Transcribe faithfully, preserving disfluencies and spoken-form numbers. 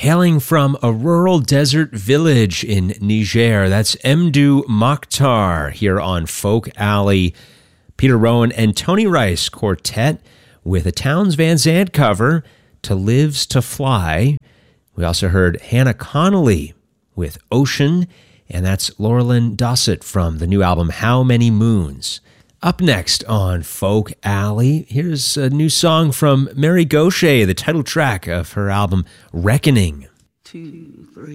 Hailing from a rural desert village in Niger, that's Mdou Mokhtar here on Folk Alley. Peter Rowan and Tony Rice Quartet with a Townes Van Zandt cover, To Live's to Fly. We also heard Hannah Connolly with Ocean, and that's Laurelyn Dossett from the new album How Many Moons. Up next on Folk Alley, here's a new song from Mary Gauthier, the title track of her album Reckoning. Two, three.